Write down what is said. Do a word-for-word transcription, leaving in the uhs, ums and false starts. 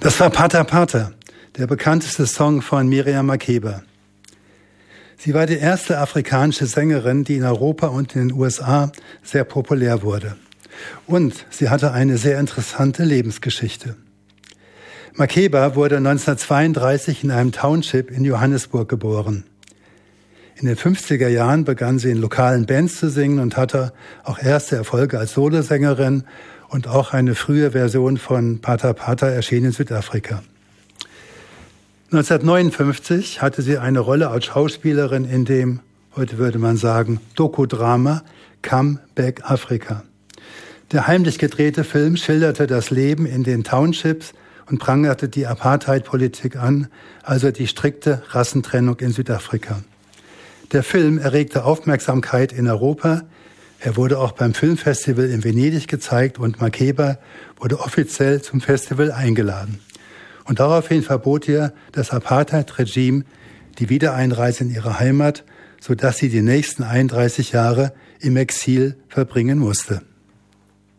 Das war Pata Pata, der bekannteste Song von Miriam Makeba. Sie war die erste afrikanische Sängerin, die in Europa und in den U S A sehr populär wurde. Und sie hatte eine sehr interessante Lebensgeschichte. Makeba wurde neunzehnhundertzweiunddreißig in einem Township in Johannesburg geboren. In den fünfziger Jahren begann sie in lokalen Bands zu singen und hatte auch erste Erfolge als Solosängerin, und auch eine frühe Version von Pata Pata erschien in Südafrika. neunzehnhundertneunundfünfzig hatte sie eine Rolle als Schauspielerin in dem, heute würde man sagen, Dokudrama Come Back Africa. Der heimlich gedrehte Film schilderte das Leben in den Townships und prangerte die Apartheid-Politik an, also die strikte Rassentrennung in Südafrika. Der Film erregte Aufmerksamkeit in Europa. Er wurde auch beim Filmfestival in Venedig gezeigt und Makeba wurde offiziell zum Festival eingeladen. Und daraufhin verbot ihr das Apartheid-Regime die Wiedereinreise in ihre Heimat, sodass sie die nächsten einunddreißig Jahre im Exil verbringen musste.